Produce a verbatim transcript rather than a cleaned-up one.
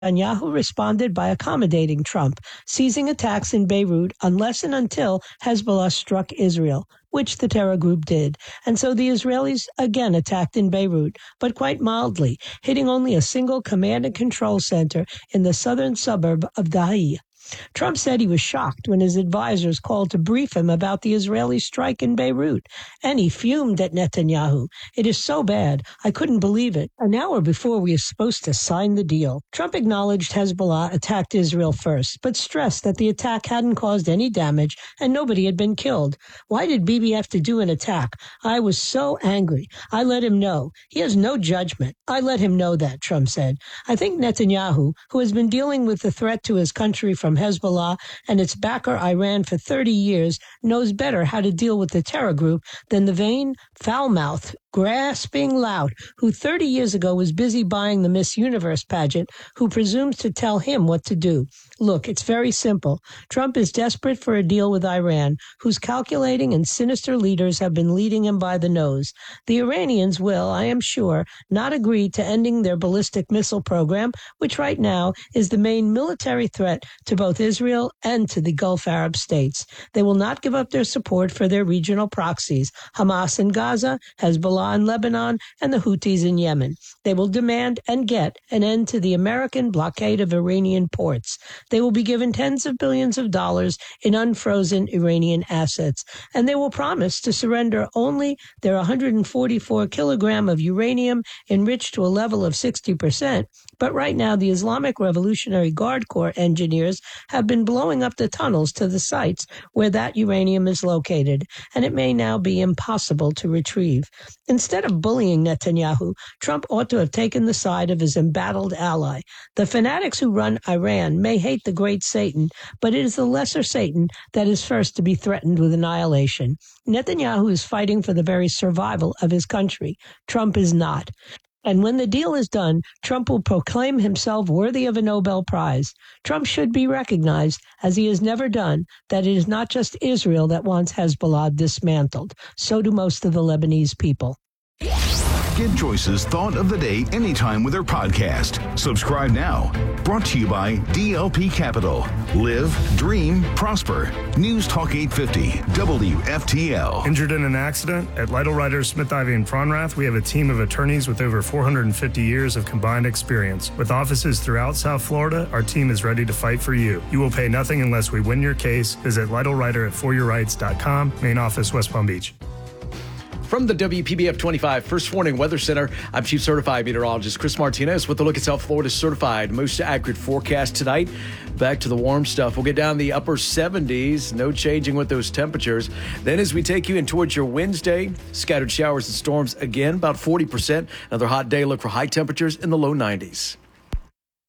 Netanyahu responded by accommodating Trump, ceasing attacks in Beirut unless and until Hezbollah struck Israel, which the terror group did. And so the Israelis again attacked in Beirut, but quite mildly, hitting only a single command and control center in the southern suburb of Dahiyeh. Trump said he was shocked when his advisors called to brief him about the Israeli strike in Beirut, and he fumed at Netanyahu. It is so bad, I couldn't believe it. An hour before we were supposed to sign the deal. Trump acknowledged Hezbollah attacked Israel first, but stressed that the attack hadn't caused any damage and nobody had been killed. Why did Bibi have to do an attack? I was so angry. I let him know. He has no judgment. I let him know that, Trump said. I think Netanyahu, who has been dealing with the threat to his country from Hezbollah and its backer Iran for thirty years, knows better how to deal with the terror group than the vain, foul-mouthed, grasping lout who thirty years ago was busy buying the Miss Universe pageant, who presumes to tell him what to do. Look, it's very simple. Trump is desperate for a deal with Iran, whose calculating and sinister leaders have been leading him by the nose. The Iranians will, I am sure, not agree to ending their ballistic missile program, which right now is the main military threat to both Israel and to the Gulf Arab states. They will not give up their support for their regional proxies, Hamas in Gaza, Hezbollah in Lebanon, and the Houthis in Yemen. They will demand and get an end to the American blockade of Iranian ports. They will be given tens of billions of dollars in unfrozen Iranian assets, and they will promise to surrender only their one hundred forty-four kilogram of uranium enriched to a level of sixty percent. But right now, the Islamic Revolutionary Guard Corps engineers have been blowing up the tunnels to the sites where that uranium is located, and it may now be impossible to retrieve. Instead of bullying Netanyahu, Trump ought to have taken the side of his embattled ally. The fanatics who run Iran may hate the great Satan, but it is the lesser Satan that is first to be threatened with annihilation. Netanyahu is fighting for the very survival of his country. Trump is not. And when the deal is done, Trump will proclaim himself worthy of a Nobel Prize. Trump should be recognized, as he has never done, that it is not just Israel that wants Hezbollah dismantled. So do most of the Lebanese people. Get Joyce's Thought of the Day anytime with her podcast. Subscribe now. Brought to you by D L P Capital. Live, dream, prosper. News Talk eight fifty, W F T L. Injured in an accident? At Lytle Writers, Smith, Ivy, and Fronrath, we have a team of attorneys with over four hundred fifty years of combined experience. With offices throughout South Florida, our team is ready to fight for you. You will pay nothing unless we win your case. Visit Lytle Writer at for your rights dot com. Main office, West Palm Beach. From the W P B F twenty-five First Warning Weather Center, I'm Chief Certified Meteorologist Chris Martinez with a look at South Florida's certified most accurate forecast tonight. Back to the warm stuff. We'll get down the upper seventies. No changing with those temperatures. Then as we take you in towards your Wednesday, scattered showers and storms again, about forty percent. Another hot day. Look for high temperatures in the low nineties.